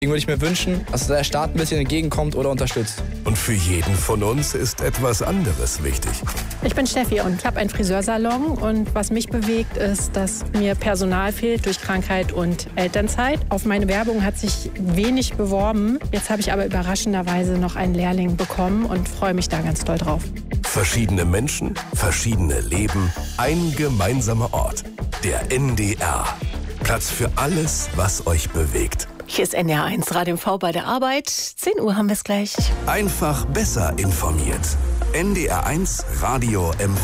Deswegen würde ich mir wünschen, dass der Staat ein bisschen entgegenkommt oder unterstützt. Und für jeden von uns ist etwas anderes wichtig. Ich bin Steffi und ich habe einen Friseursalon. Und was mich bewegt, ist, dass mir Personal fehlt durch Krankheit und Elternzeit. Auf meine Werbung hat sich wenig beworben. Jetzt habe ich aber überraschenderweise noch einen Lehrling bekommen und freue mich da ganz doll drauf. Verschiedene Menschen, verschiedene Leben, ein gemeinsamer Ort. Der NDR. Platz für alles, was euch bewegt. Hier ist NDR1 Radio MV bei der Arbeit. 10 Uhr haben wir es gleich. Einfach besser informiert. NDR1 Radio MV.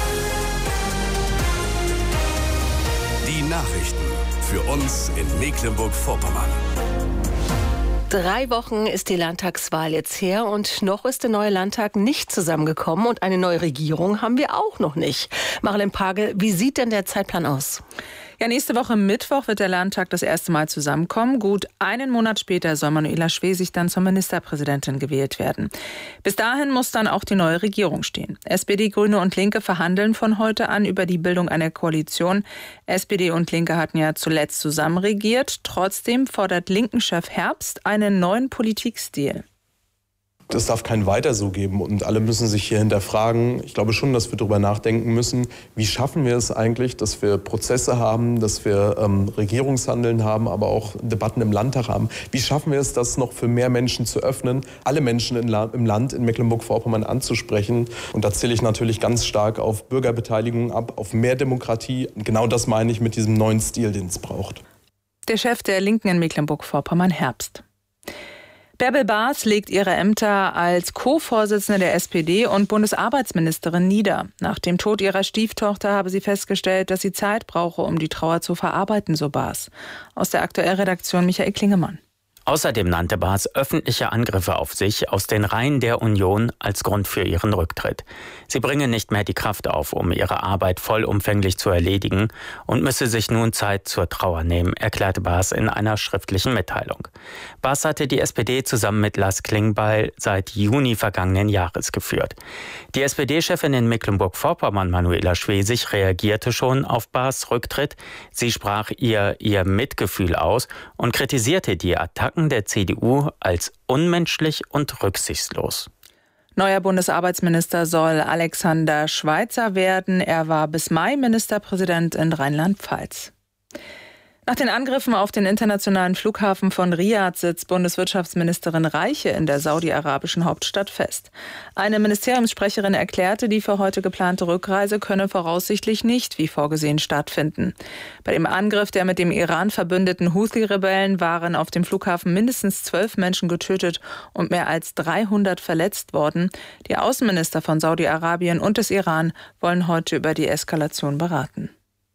Die Nachrichten für uns in Mecklenburg-Vorpommern. 3 Wochen ist die Landtagswahl jetzt her und noch ist der neue Landtag nicht zusammengekommen und eine neue Regierung haben wir auch noch nicht. Marilyn Pagel, wie sieht denn der Zeitplan aus? Ja, nächste Woche Mittwoch wird der Landtag das erste Mal zusammenkommen. Gut einen Monat später soll Manuela Schwesig dann zur Ministerpräsidentin gewählt werden. Bis dahin muss dann auch die neue Regierung stehen. SPD, Grüne und Linke verhandeln von heute an über die Bildung einer Koalition. SPD und Linke hatten ja zuletzt zusammen regiert. Trotzdem fordert Linken-Chef Herbst einen neuen Politikstil. Es darf kein Weiter so geben und alle müssen sich hier hinterfragen. Ich glaube schon, dass wir darüber nachdenken müssen, wie schaffen wir es eigentlich, dass wir Prozesse haben, dass wir Regierungshandeln haben, aber auch Debatten im Landtag haben. Wie schaffen wir es, das noch für mehr Menschen zu öffnen, alle Menschen im Land, in Mecklenburg-Vorpommern anzusprechen. Und da zähle ich natürlich ganz stark auf Bürgerbeteiligung ab, auf mehr Demokratie. Und genau das meine ich mit diesem neuen Stil, den es braucht. Der Chef der Linken in Mecklenburg-Vorpommern, Herbst. Bärbel Baas legt ihre Ämter als Co-Vorsitzende der SPD und Bundesarbeitsministerin nieder. Nach dem Tod ihrer Stieftochter habe sie festgestellt, dass sie Zeit brauche, um die Trauer zu verarbeiten, so Baas. Aus der Aktuellredaktion Michael Klingemann. Außerdem nannte Baas öffentliche Angriffe auf sich aus den Reihen der Union als Grund für ihren Rücktritt. Sie bringe nicht mehr die Kraft auf, um ihre Arbeit vollumfänglich zu erledigen und müsse sich nun Zeit zur Trauer nehmen, erklärte Baas in einer schriftlichen Mitteilung. Baas hatte die SPD zusammen mit Lars Klingbeil seit Juni vergangenen Jahres geführt. Die SPD-Chefin in Mecklenburg-Vorpommern, Manuela Schwesig, reagierte schon auf Baas Rücktritt. Sie sprach ihr Mitgefühl aus und kritisierte die Attacken der CDU als unmenschlich und rücksichtslos. Neuer Bundesarbeitsminister soll Alexander Schweitzer werden. Er war bis Mai Ministerpräsident in Rheinland-Pfalz. Nach den Angriffen auf den internationalen Flughafen von Riad sitzt Bundeswirtschaftsministerin Reiche in der saudi-arabischen Hauptstadt fest. Eine Ministeriumssprecherin erklärte, die für heute geplante Rückreise könne voraussichtlich nicht wie vorgesehen stattfinden. Bei dem Angriff der mit dem Iran verbündeten Houthi-Rebellen waren auf dem Flughafen mindestens 12 Menschen getötet und mehr als 300 verletzt worden. Die Außenminister von Saudi-Arabien und des Iran wollen heute über die Eskalation beraten.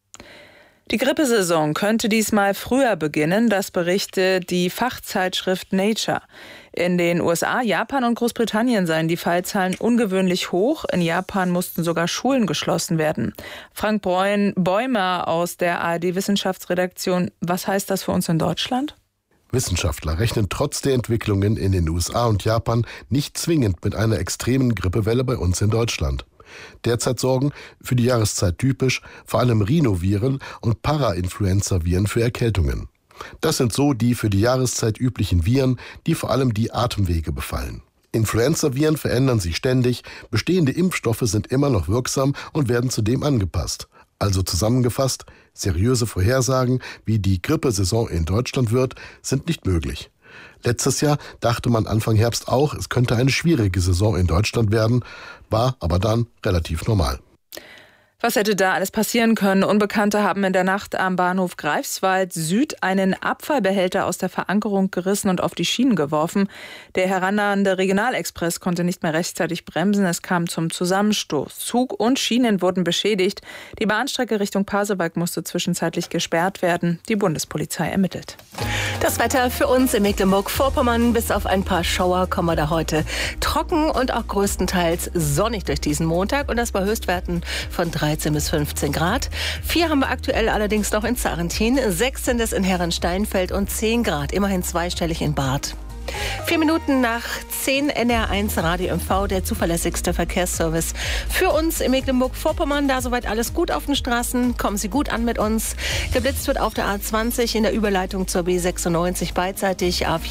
Die Grippesaison könnte diesmal früher beginnen, das berichtet die Fachzeitschrift Nature. In den USA, Japan und Großbritannien seien die Fallzahlen ungewöhnlich hoch. In Japan mussten sogar Schulen geschlossen werden. Frank Bäumer aus der ARD-Wissenschaftsredaktion. Was heißt das für uns in Deutschland? Wissenschaftler rechnen trotz der Entwicklungen in den USA und Japan nicht zwingend mit einer extremen Grippewelle bei uns in Deutschland. Derzeit sorgen, für die Jahreszeit typisch, vor allem Rhinoviren und Parainfluenza-Viren für Erkältungen. Das sind so die für die Jahreszeit üblichen Viren, die vor allem die Atemwege befallen. Influenza-Viren verändern sich ständig, bestehende Impfstoffe sind immer noch wirksam und werden zudem angepasst. Also zusammengefasst, seriöse Vorhersagen, wie die Grippesaison in Deutschland wird, sind nicht möglich. Letztes Jahr dachte man Anfang Herbst auch, es könnte eine schwierige Saison in Deutschland werden, war aber dann relativ normal. Was hätte da alles passieren können? Unbekannte haben in der Nacht am Bahnhof Greifswald Süd einen Abfallbehälter aus der Verankerung gerissen und auf die Schienen geworfen. Der herannahende Regionalexpress konnte nicht mehr rechtzeitig bremsen. Es kam zum Zusammenstoß. Zug und Schienen wurden beschädigt. Die Bahnstrecke Richtung Pasewalk musste zwischenzeitlich gesperrt werden. Die Bundespolizei ermittelt. Das Wetter für uns in Mecklenburg-Vorpommern. Bis auf ein paar Schauer kommen wir da heute trocken und auch größtenteils sonnig durch diesen Montag. Und das bei Höchstwerten von 13 bis 15 Grad. 4 haben wir aktuell allerdings noch in Zarrentin, 6 sind es in Herrensteinfeld und 10 Grad, immerhin zweistellig in Barth. 4 Minuten nach 10 NR1 Radio MV, der zuverlässigste Verkehrsservice für uns in Mecklenburg-Vorpommern. Da soweit alles gut auf den Straßen. Kommen Sie gut an mit uns. Geblitzt wird auf der A20 in der Überleitung zur B96 beidseitig. A4